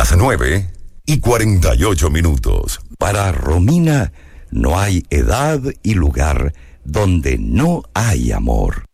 Las 9:48. Para Romina no hay edad y lugar donde no hay amor.